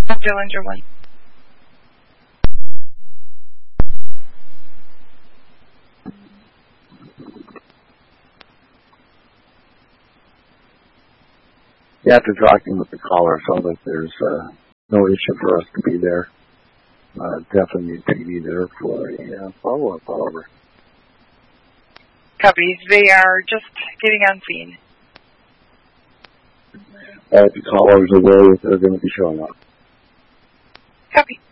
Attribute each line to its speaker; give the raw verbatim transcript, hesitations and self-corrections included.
Speaker 1: Dillinger one.
Speaker 2: Yeah, after talking with the caller, it sounds like there's uh, no issue for us to be there. Uh, definitely need to be there for a uh, follow-up, however.
Speaker 1: Copies. They are just getting on scene.
Speaker 2: Uh, the caller's aware that they're going to be showing up.
Speaker 1: Copy.